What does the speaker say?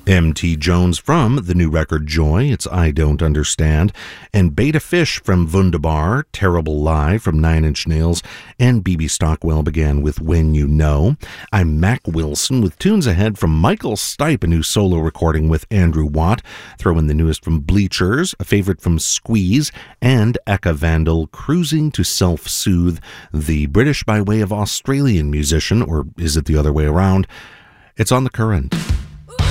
M.T. Jones from the new record Joy, it's I Don't Understand, and Beta Fish from Wunderbar, Terrible Lie from Nine Inch Nails, and B.B. Stockwell began with When You Know. I'm Mac Wilson with tunes ahead from Michael Stipe, a new solo recording with Andrew Watt, throw in the newest from Bleachers, a favorite from Squeeze, and Eka Vandal, Cruising to Self-Soothe, the British by way of Australian musician, or is it the other way around? It's on The Current.